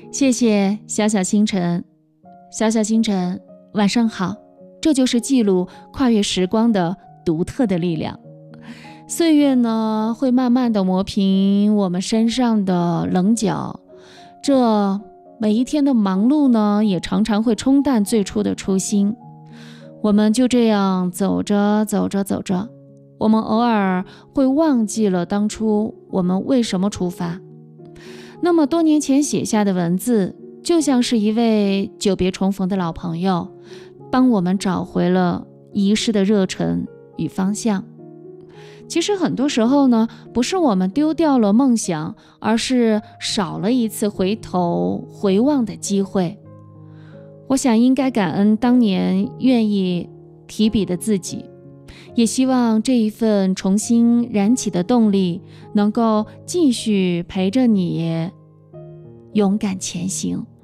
谢谢小小星辰。小小星辰，晚上好。这就是记录跨越时光的独特的力量。岁月呢，会慢慢的磨平我们身上的棱角，这每一天的忙碌呢，也常常会冲淡最初的初心。我们就这样走着走着走着，我们偶尔会忘记了当初我们为什么出发。那么多年前写下的文字，就像是一位久别重逢的老朋友，帮我们找回了遗失的热忱与方向。其实很多时候呢，不是我们丢掉了梦想，而是少了一次回头回望的机会。我想应该感恩当年愿意提笔的自己，也希望这一份重新燃起的动力能够继续陪着你勇敢前行。